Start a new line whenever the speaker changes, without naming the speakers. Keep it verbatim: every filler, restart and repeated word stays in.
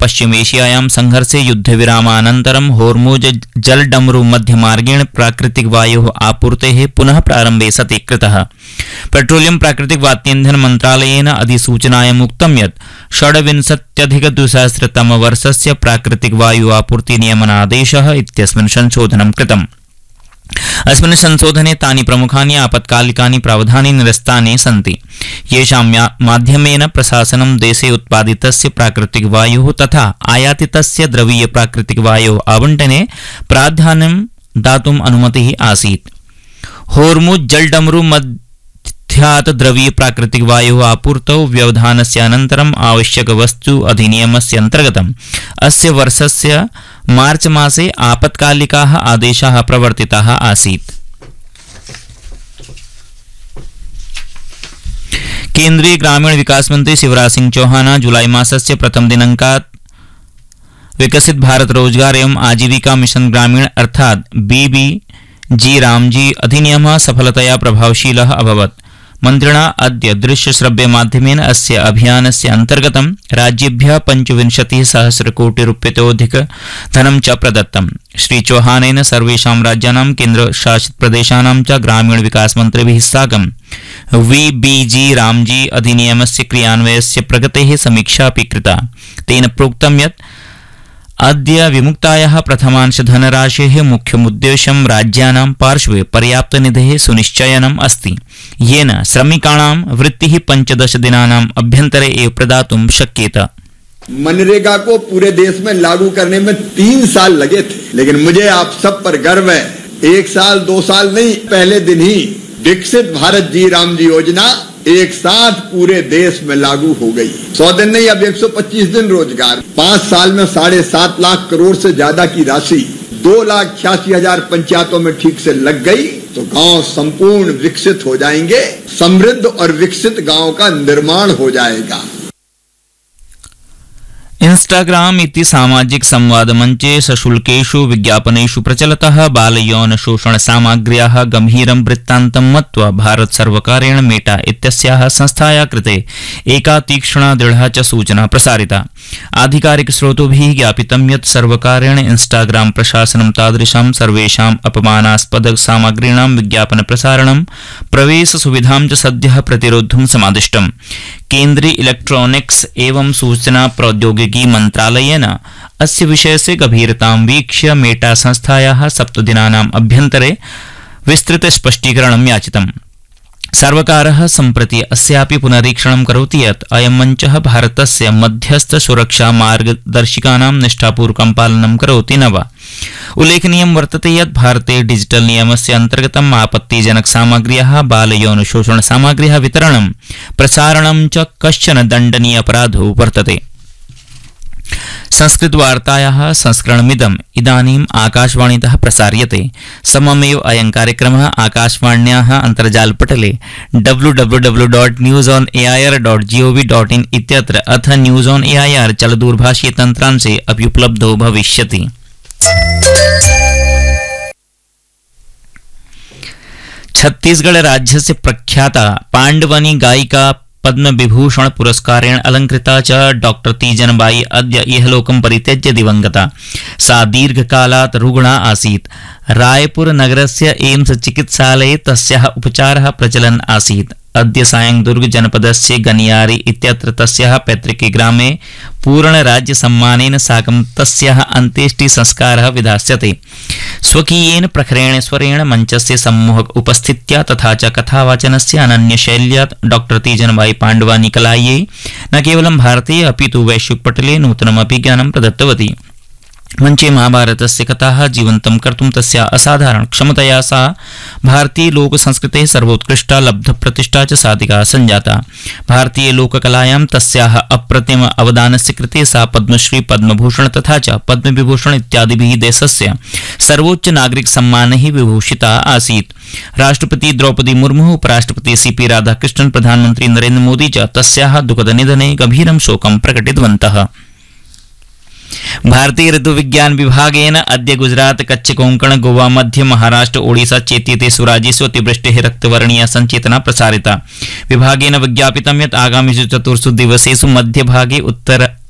पश्चिमेशियायां संघर्षे युद्धविरामानन्तरं होर्मुज जलडमरू मध्यमार्गेण प्राकृतिक वायोः आपूर्तेः पुनः प्रारम्भे सति कृतः। पेट्रोलियम प्राकृतिक वात्यन्धन मन्त्रालयेन अधिसूचनायाम् उक्तं यत् षड्विंशत्यधिकद्विसहस्रतमवर्षस्य प्राकृतिक वायु आपूर्ति नियमनादेशः इत्यस्मिन् संशोधनं कृतम्। अस्मिन् संशोधने तानि प्रमुखानि आपत्कालिकानि प्रावधानानि निरस्तानि सन्ति येषां माध्यमेन प्रशासनं देशे उत्पादितस्य प्राकृतिक वायोः तथा आयातितस्य द्रवीय प्राकृतिक वायोः आवंटने प्राधान्यं दातुम् अनुमतिः आसीत्। होर्मुज जलडमरू मध्यात् द्रवीय प्राकृतिक वायोः आपूर्तौ व्यवधानस्य अनन्तरम् आवश्यक वस्तु अधिनियमस्य अन्तर्गतम् अस्य वर्षस्य मार्च मासे आपत्कालिकाः आदेशाः प्रवर्तिताः आसीत्। केन्द्रीय ग्रामीण विकास मंत्री शिवराज सिंह चौहान जुलाई मासस्य प्रथम दिनांकात् विकसित भारत रोजगार एवं आजीविका मिशन ग्रामीण अर्थात बीबीजी रामजी अधिनियमः सफलतया प्रभावशीलः अभवत्। मन्त्रिणा अद्य दृश्यश्रव्य माध्यमेन अस्य अभियानस्य अन्तर्गतं राज्येभ्यः पञ्चविंशतिः सहस्रकोटिरुप्यतोऽधिक धनं च प्रदत्तम्। श्री चौहानेन सर्वेषां राज्यानां केन्द्रशासित प्रदेशानां च ग्रामीण विकास मन्त्रिभिः साकं वीबीजी रामजी अधिनियमस्य क्रियान्वयस्य प्रगतेः समीक्षा अपि कृता। तेन प्रोक्तं यत् अद्य विमुक्तायाः प्रथमांश धनराशेः मुख्यमुद्देश्यं राज्यानां पार्श्वे पर्याप्तनिधेः सुनिश्चयनम् अस्ति येन श्रमिकाणां वृत्तिः पञ्चदश दिनानाम् अभ्यन्तरे एव प्रदातुं शक्येत।
मनरेगा को पूरे देश में लागू करने में तीन साल लगे थे, लेकिन मुझे आप सब पर गर्व है, एक साल दो साल नहीं, पहले दिन ही विकसित भारत जी राम जी योजना एक साथ पूरे देश में लागू हो गई। सौ दिन नहीं, अब एक सौ पच्चीस दिन रोजगार, पांच साल में साढ़े सात लाख करोड़ से ज्यादा की राशि दो लाख छियासी हजार पंचायतों में ठीक से लग गई तो गांव संपूर्ण विकसित हो जाएंगे, समृद्ध और विकसित गांव का निर्माण हो जाएगा।
इंस्टाग्राम इति सामाजिक संवाद मंचे सशुल्केषु विज्ञापनेषु प्रचलतः बालयौन शोषण सामग्र्याः गंभीरं वृत्तान्तं मत्वा भारत सर्वकारेण मेटा इत्यस्याः संस्थायाः कृते एका तीक्ष्णा दृढा च सूचना प्रसारिता। आधिकारिक स्रोतोभिः ज्ञापितं यत् सर्वकारेण इंस्टाग्राम प्रशासनं तादृशां सर्वेषाम् अपमानास्पद सामग्रीणां विज्ञापन प्रसारणं प्रवेश सुविधां च सद्यः प्रतिरोद्धुं समादिष्टम्। केन्द्रीय इलेक्ट्रॉनिक्स एवं सूचना प्रौद्योगिकी मंत्रालयेन अस्य विषयस्य गभीरतां वीक्ष्य मेटा संस्थायाः सप्तदिनानाम् अभ्यन्तरे विस्तृत स्पष्टीकरणं याचितम्। सर्वकारः सम्प्रति अस्यापि पुनरीक्षणं करोति यत् अयं मञ्चः भारतस्य मध्यस्थ सुरक्षा मार्गदर्शिकानां निष्ठापूर्वकं पालनं करोति न वा। उल्लेखनीयं वर्तते यत् भारते डिजिटल नियमस्य अन्तर्गतम् आपत्तिजनक सामग्र्याः बालयौन शोषण सामग्र्याः वितरणं प्रसारणं च कश्चन दण्डनीय अपराधो वर्तते। संस्कृतवार्तायाः संस्करणमिदम् इदानीम् आकाशवाणीतः प्रसार्यते। सममेव अयं कार्यक्रमः आकाशवाण्याः अन्तर्जालपटले W W W dot news on A I R dot G O V dot in इत्यत्र अथ news on A I R चलदूरभाषीय तन्त्रांशे अपि उपलब्धो भविष्यति। छत्तीसगढ़ राज्यस्य प्रख्याता पाण्डवानी गायिका पद्म विभूषण पुरस्कारेण अलंकृता च डॉक्टर तीजनबाई अद्य इहलोकं परित्यज्य दिवंगता। सा दीर्घकालात् रुग्णा आसीत्। रायपुर नगरस्य एम्स चिकित्सालये तस्याः उपचारः प्रचलन् आसीत्। अद्य सायं दुर्ग जनपदस्य गनियारी इत्यत्र तस्याः पैतृके ग्रामे पूर्णराज्यसम्मानेन साकं तस्याः अन्त्येष्टि संस्कारः विधास्यते। स्वकीयेन प्रखरेण स्वरेण मञ्चस्य सम्मोहक उपस्थित्या तथा च कथावाचनस्य अनन्यशैल्या डॉक्टर तीजनबाई पाण्डवानी कलायै न केवलं भारते अपि तु वैश्विकपटले नूतनमपि ज्ञानं प्रदत्तवती। मंचे महाभारतस्य कथाः जीवन्तं कर्तुं तस्या असाधारण क्षमतया सा भारतीय लोक संस्कृतेः सर्वोत्कृष्टा लब्धप्रतिष्ठा च साधिका संजाता। भारतीय लोककलायां तस्याः अप्रतिम अवदानस्य कृते सा पद्मश्री पद्मभूषण तथा च पद्मविभूषण इत्यादिभिः देशस्य सर्वोच्च नागरिक सम्मानैः विभूषिता आसीत्। राष्ट्रपति द्रौपदी मुर्मु, उपराष्ट्रपति सी पी राधाकृष्णन, प्रधानमंत्री नरेंद्र मोदी च तस्याः दुःखदनिधने गभीरं शोकं प्रकटितवन्तः। भारतीय ऋतुविज्ञान विभागेन अद्य गुजरात, कच्छ, कोंकण, गोवा, मध्य महाराष्ट्र, ओडिशा चेत्येतेषु राज्येषु अतिवृष्टेः रक्तवर्णीया संचेतना प्रसारिता। विभागेन विज्ञापितं यत् आगामिषु चतुर्षु दिवसेषु मध्यभागे उत्तर